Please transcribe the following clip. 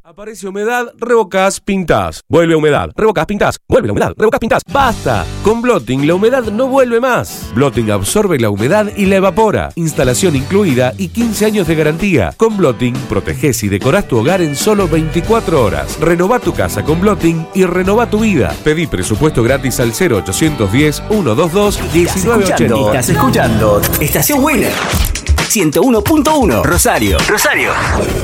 Aparece humedad, revocás, pintás. Vuelve humedad, revocás, pintás. Vuelve la humedad, revocás, pintás. ¡Basta! Con Blotting la humedad no vuelve más. Blotting absorbe la humedad y la evapora. Instalación incluida y 15 años de garantía. Con Blotting protegés y decorás tu hogar en solo 24 horas. Renová tu casa con Blotting y renová tu vida. Pedí presupuesto gratis al 0810-122-1980. Estás escuchando Estación Winner 101.1 Rosario.